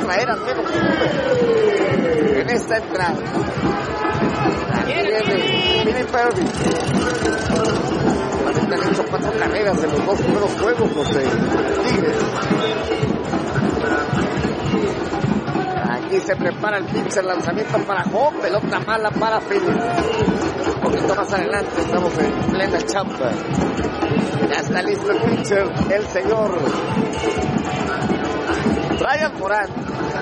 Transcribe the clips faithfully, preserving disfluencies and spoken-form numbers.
traer al menos una en esta entrada. Aquí viene Vinny Pervis. Parece que han hecho cuatro carreras en los dos primeros juegos los de Tigres. Aquí se prepara el pitcher, lanzamiento para home, pelota mala para Phillips. Un poquito más adelante estamos en plena chamba. Ya está listo el pitcher, el señor Brian Morán.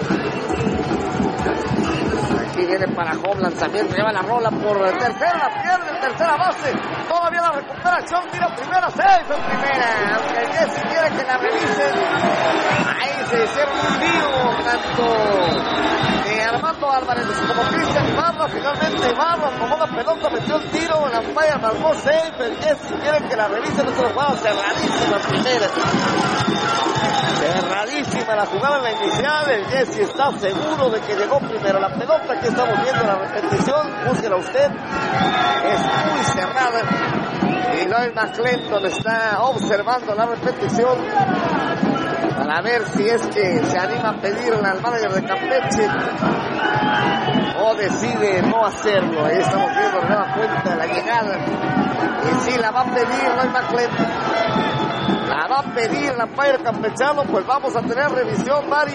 Aquí viene para home, lanzamiento, lleva la rola por tercera, la pierde, tercera base. Todavía la recupera Chong, tira primera, safe en primera. Aunque el Jesse quiere que la revisen. Ahí se hicieron un lío, tanto de Armando Álvarez como Cristian Ibarra. Finalmente Ibarra tomó la pelota, metió el tiro, la falla marcó safe. El Jesse quiere que la revisen, no se lo juega cerradísima en primera. Cerradísima la jugada en la inicial. El Jesse está seguro de que llegó primero la pelota. Aquí estamos viendo la repetición, búsquela usted, es muy cerrada. Y Lloyd McClendon está observando la repetición para ver si es que se anima a pedirla al manager de Campeche o decide no hacerlo. Ahí estamos viendo de nueva cuenta la llegada, y si la va a pedir Lloyd McClendon, la va a pedir la Empire campechano. Pues vamos a tener revisión, Mari.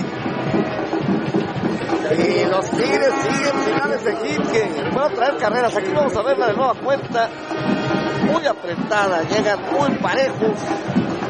Y los Tigres siguen finales de hit que pueden traer carreras. Aquí vamos a verla de nueva cuenta, muy apretada, llegan muy parejos.